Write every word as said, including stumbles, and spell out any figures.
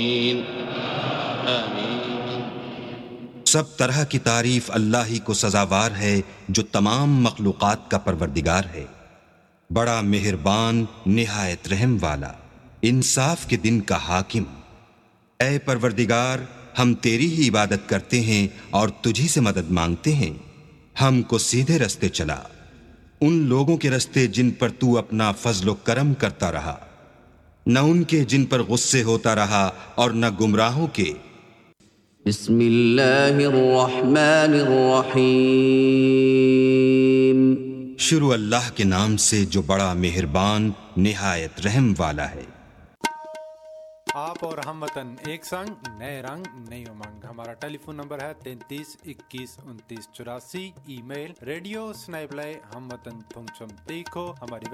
सब तरह की तारीफ अल्लाह ही को सजावार है जो तमाम मखलूकात का परवरदिगार है, बड़ा मेहरबान निहायत रहम वाला, इंसाफ के दिन का हाकिम। ऐ परवरदिगार, हम तेरी ही इबादत करते हैं और तुझी से मदद मांगते हैं। हमको सीधे रास्ते चला, उन लोगों के रास्ते जिन पर तू अपना फजलो करम करता रहा, न उनके जिन पर गुस्से होता रहा और न गुमराहों के। बिस्मिल्लाहिर रहमानिर रहीम। शुरू अल्लाह के नाम से जो बड़ा मेहरबान निहायत रहम वाला है। आप और हम वतन एक संग, नए रंग नई उमंग। हमारा टेलीफोन नंबर है तैंतीस इक्कीस उनतीस चौरासी। ईमेल रेडियो स्नैपलाई हम वतन हमारी